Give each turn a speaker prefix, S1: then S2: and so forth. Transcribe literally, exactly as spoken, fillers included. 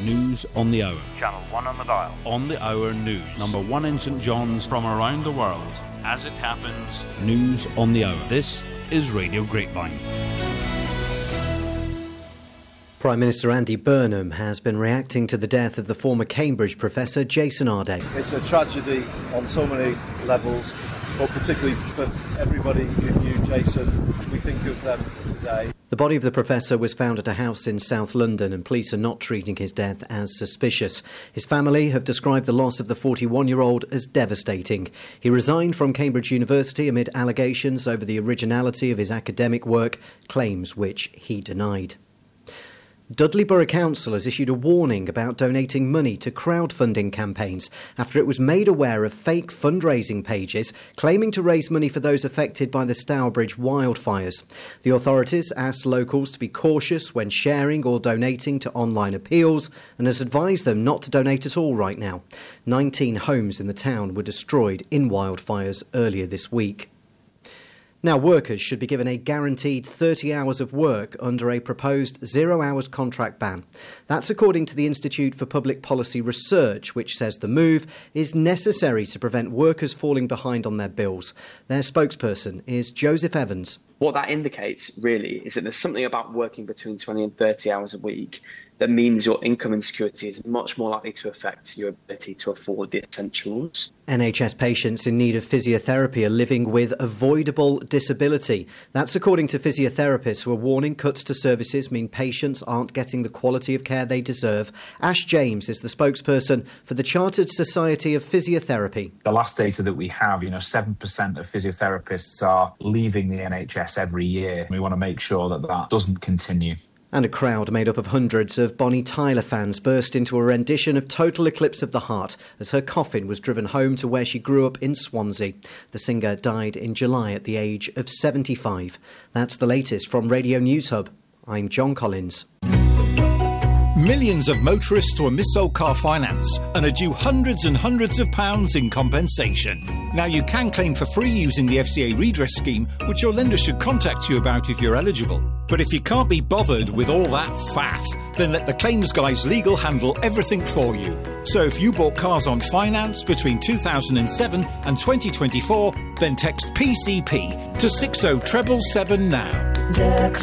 S1: News on the hour.
S2: Channel one on the dial.
S1: On the hour news. Number one in St John's from around the world. As it happens, news on the hour. This is Radio Grapevine.
S3: Prime Minister Andy Burnham has been reacting to the death of the former Cambridge professor Jason Ardagh.
S4: It's a tragedy on so many levels, but particularly for everybody who knew Jason. We think of them today.
S3: The body of the professor was found at a house in South London, and police are not treating his death as suspicious. His family have described the loss of the forty-one-year-old as devastating. He resigned from Cambridge University amid allegations over the originality of his academic work, claims which he denied. Dudley Borough Council has issued a warning about donating money to crowdfunding campaigns after it was made aware of fake fundraising pages claiming to raise money for those affected by the Stourbridge wildfires. The authorities asked locals to be cautious when sharing or donating to online appeals and has advised them not to donate at all right now. nineteen homes in the town were destroyed in wildfires earlier this week. Now, workers should be given a guaranteed thirty hours of work under a proposed zero-hours contract ban. That's according to the Institute for Public Policy Research, which says the move is necessary to prevent workers falling behind on their bills. Their spokesperson is Joseph Evans.
S5: What that indicates, really, is that there's something about working between twenty and thirty hours a week that means your income insecurity is much more likely to affect your ability to afford the essentials.
S3: N H S patients in need of physiotherapy are living with avoidable disability. That's according to physiotherapists who are warning cuts to services mean patients aren't getting the quality of care they deserve. Ash James is the spokesperson for the Chartered Society of Physiotherapy.
S6: The last data that we have, you know, seven percent of physiotherapists are leaving the N H S every year. We want to make sure that that doesn't continue.
S3: And a crowd made up of hundreds of Bonnie Tyler fans burst into a rendition of Total Eclipse of the Heart as her coffin was driven home to where she grew up in Swansea. The singer died in July at the age of seventy-five. That's the latest from Radio News Hub. I'm John Collins.
S7: Millions of motorists were mis-sold car finance and are due hundreds and hundreds of pounds in compensation. Now you can claim for free using the F C A redress scheme, which your lender should contact you about if you're eligible. But if you can't be bothered with all that faff, then let the claims guys legal handle everything for you. So if you bought cars on finance between two thousand seven and twenty twenty-four, then text P C P to six oh seven seven seven now. The